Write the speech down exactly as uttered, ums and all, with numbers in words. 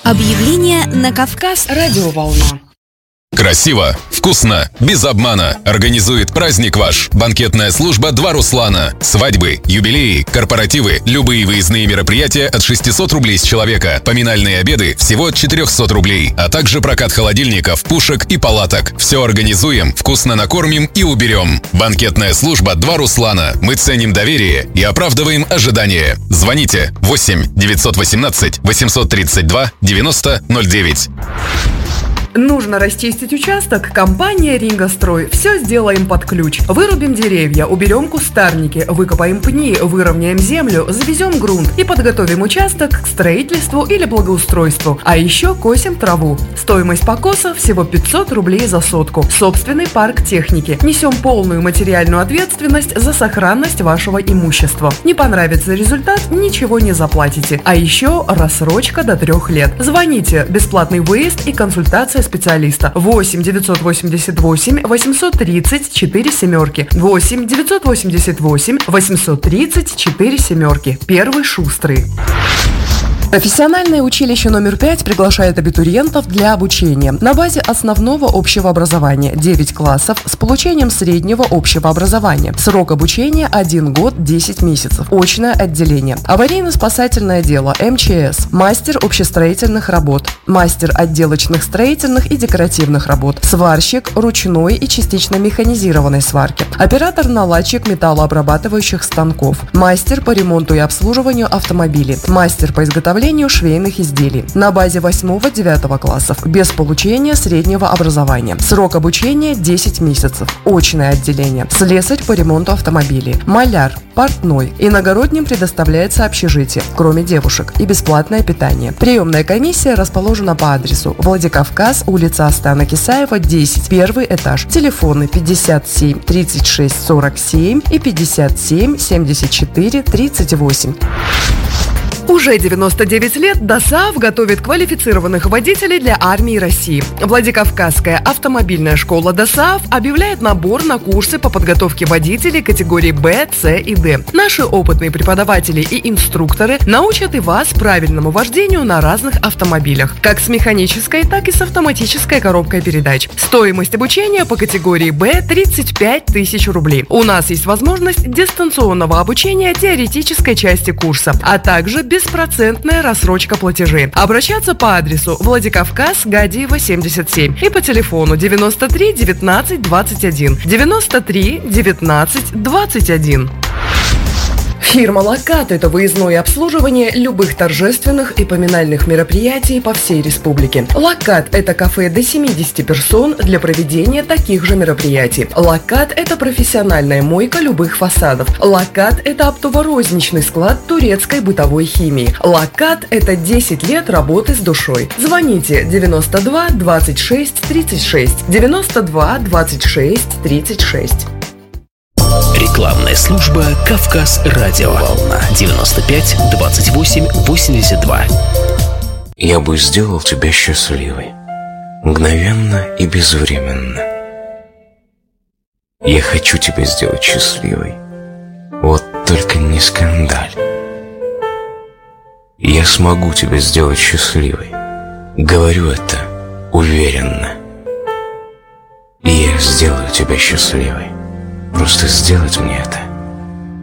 Объявление на Кавказ. Радиоволна. Красиво, вкусно, без обмана. Организует праздник ваш. Банкетная служба «Два Руслана». Свадьбы, юбилеи, корпоративы, любые выездные мероприятия от шестисот рублей с человека. Поминальные обеды всего от четырехсот рублей. А также прокат холодильников, пушек и палаток. Все организуем, вкусно накормим и уберем. Банкетная служба «Два Руслана». Мы ценим доверие и оправдываем ожидания. Звоните восемь девятьсот восемнадцать восемьсот тридцать два девяносто ноль девять. Нужно расчистить участок? Компания «Рингострой». Все сделаем под ключ. Вырубим деревья, уберем кустарники, выкопаем пни, выровняем землю, завезем грунт и подготовим участок к строительству или благоустройству. А еще косим траву. Стоимость покоса всего пятьсот рублей за сотку. Собственный парк техники. Несем полную материальную ответственность за сохранность вашего имущества. Не понравится результат – ничего не заплатите. А еще рассрочка до трех лет. Звоните. Бесплатный выезд и консультация специалиста. восемь девятьсот восемьдесят восемь восемьсот тридцать четыре семерки. восемь девятьсот восемьдесят восемь восемьсот тридцать четыре семерки. Первый шустрый. Профессиональное училище номер пять приглашает абитуриентов для обучения на базе основного общего образования девять классов с получением среднего общего образования. Срок обучения один год десять месяцев. Очное отделение. Аварийно-спасательное дело эм че эс. Мастер общестроительных работ. Мастер отделочных строительных и декоративных работ. Сварщик ручной и частично механизированной сварки. Оператор-наладчик металлообрабатывающих станков. Мастер по ремонту и обслуживанию автомобилей. Мастер по изготовлению швейных изделий на базе восьмого-девятого классов без получения среднего образования. Срок обучения десять месяцев. Очное отделение. Слесарь по ремонту автомобилей. Маляр, портной. Иногородним предоставляется общежитие, кроме девушек, и бесплатное питание. Приемная комиссия расположена по адресу Владикавказ, улица Астана Кисаева, десять, первый этаж. Телефоны пятьдесят семь тридцать шесть сорок семь и пятьдесят семь семьдесят четыре тридцать восемь. Уже девяносто девять лет ДОСААФ готовит квалифицированных водителей для армии России. Владикавказская автомобильная школа ДОСААФ объявляет набор на курсы по подготовке водителей категории Б, С и Д. Наши опытные преподаватели и инструкторы научат и вас правильному вождению на разных автомобилях, как с механической, так и с автоматической коробкой передач. Стоимость обучения по категории Б – тридцать пять тысяч рублей. У нас есть возможность дистанционного обучения теоретической части курса, а также без беспроцентная рассрочка платежей. Обращаться по адресу Владикавказ, Гадиева, семьдесят семь и по телефону девяносто три девятнадцать двадцать один. девяносто три девятнадцать двадцать один. Фирма «Локат» – это выездное обслуживание любых торжественных и поминальных мероприятий по всей республике. «Локат» – это кафе до семидесяти персон для проведения таких же мероприятий. «Локат» – это профессиональная мойка любых фасадов. «Локат» – это оптово-розничный склад турецкой бытовой химии. «Локат» – это десять лет работы с душой. Звоните девяносто два двадцать шесть тридцать шесть, девяносто два двадцать шесть тридцать шесть. Рекламная служба «Кавказ Радиоволна» девяносто пять двадцать восемь восемьдесят два. Я бы сделал тебя счастливой, мгновенно и безвременно. Я хочу тебя сделать счастливой, вот только не скандаль. Я смогу тебя сделать счастливой, говорю это уверенно. И я сделаю тебя счастливой. Просто сделать мне это